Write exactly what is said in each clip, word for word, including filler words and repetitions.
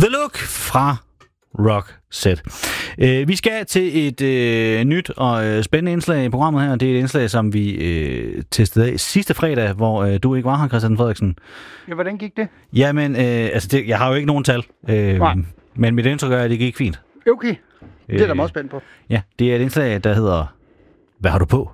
The Look fra Roxette. Øh, vi skal til et øh, nyt og øh, spændende indslag i programmet her. Det er et indslag, som vi øh, testede af sidste fredag, hvor øh, du ikke var her, Christian Frederiksen. Ja, hvordan gik det? Jamen, øh, altså det, jeg har jo ikke nogen tal. Øh, men mit indtryk er, at det gik fint. Okay, det er der meget spændt på. Ja, det er et indslag, der hedder Hvad har du på?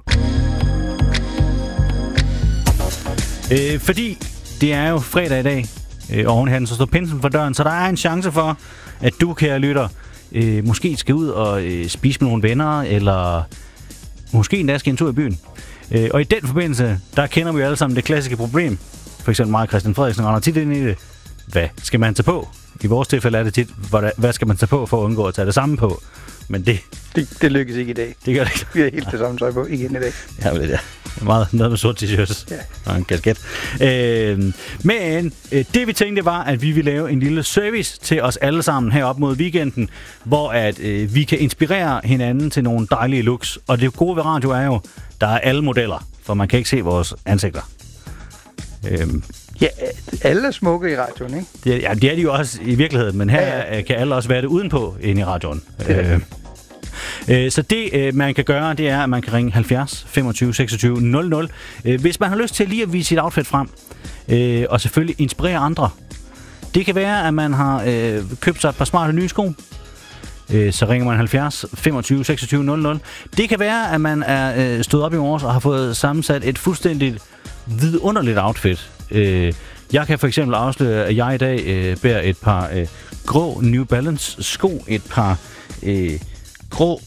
Øh, fordi det er jo fredag i dag, øh, og ovenhanden så står pinsen for døren, så der er en chance for, at du, kære lytter, øh, måske skal ud og øh, spise med nogle venner, eller måske endda skal en tur i byen. Øh, og i den forbindelse, der kender vi jo alle sammen det klassiske problem. For eksempel mig og Christian Frederiksen render tit ind i det. Hvad skal man tage på? I vores tilfælde er det tit, hvad skal man tage på for at undgå at tage det samme på? Men det... Det, det lykkes ikke i dag. Det gør det ikke. Vi har helt det samme tøj på igen i dag. Ja, det er meget noget med sort t-shirts ja. Og en kasket. Øh, men øh, det vi tænkte var, at vi ville lave en lille service til os alle sammen her op mod weekenden, hvor at øh, vi kan inspirere hinanden til nogle dejlige looks. Og det gode ved radio er jo, der er alle modeller, for man kan ikke se vores ansigter. Øh, Ja, alle er smukke i radioen, ikke? Det, ja, det er de jo også i virkeligheden, men her ja, ja. kan alle også være det udenpå inde i radioen. Øh, øh, så det, øh, man kan gøre, det er, at man kan ringe halvfjerds femogtyve seksogtyve nul nul, øh, hvis man har lyst til lige at vise sit outfit frem, øh, og selvfølgelig inspirere andre. Det kan være, at man har øh, købt sig et par smarte nye sko, øh, så ringer man halvfjerds femogtyve seksogtyve nul nul. Det kan være, at man er øh, stået op i morges og har fået sammensat et fuldstændigt vidunderligt outfit. Øh, jeg kan for eksempel afsløre, at jeg i dag øh, bærer et par øh, grå New Balance sko, et par øh, grå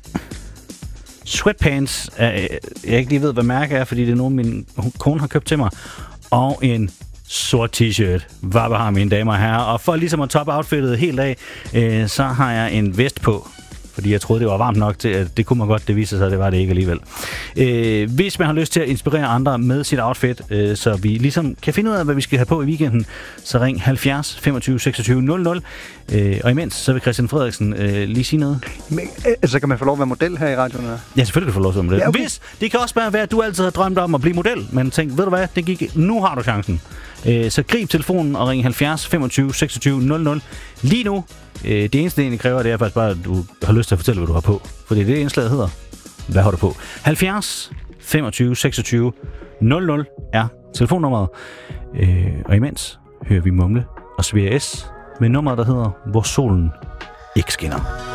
sweatpants, øh, jeg ikke lige ved, hvad mærke er, fordi det er nogen, min kone har købt til mig, og en sort t-shirt. Hvad har mine damer og herrer? Og for ligesom at toppe outfittet helt af, øh, så har jeg en vest på. Fordi jeg troede, det var varmt nok til, at det kunne man godt, det viser sig, at det var det ikke alligevel. Øh, hvis man har lyst til at inspirere andre med sit outfit, øh, så vi ligesom kan finde ud af, hvad vi skal have på i weekenden, så ring halvfjerds femogtyve seksogtyve nul nul. Øh, og imens, så vil Christian Frederiksen øh, lige sige noget. Men, altså, kan man få lov at være model her i radioen? Eller? Ja, selvfølgelig kan du få lov til at være model. Ja, okay. Hvis, det kan også bare være, at du altid har drømt om at blive model, men tænk, ved du hvad, det gik, nu har du chancen. Øh, så grib telefonen og ring halvfjerds femogtyve seksogtyve nul nul. Lige nu, øh, det eneste, det egentlig kræver, det er faktisk bare, at du har lyst til at fortælle, hvad du har på. For det er det, indslaget hedder. Hvad har du på? halvfjerds femogtyve seksogtyve nul nul er telefonnummeret. Øh, og imens hører vi Mumle og Svea S med nummeret, der hedder Hvor solen ikke skinner.